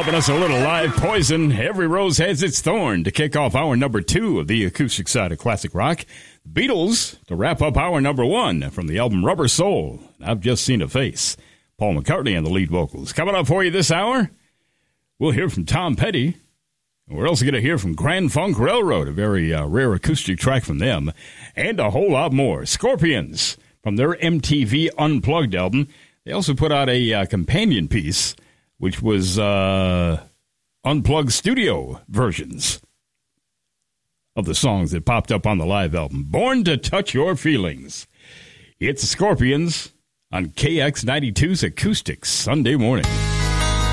bumping us a little live Poison. Every Rose Has Its Thorn to kick off hour number 2 of the acoustic side of classic rock. Beatles to wrap up hour number 1 from the album Rubber Soul. I've Just Seen a Face. Paul McCartney on the lead vocals. Coming up for you this hour, we'll hear from Tom Petty. We're also going to hear from Grand Funk Railroad, a very rare acoustic track from them, and a whole lot more. Scorpions from their MTV Unplugged album. They also put out a companion piece, which was unplugged studio versions of the songs that popped up on the live album. Born to Touch Your Feelings. It's the Scorpions on KX92's Acoustics Sunday morning.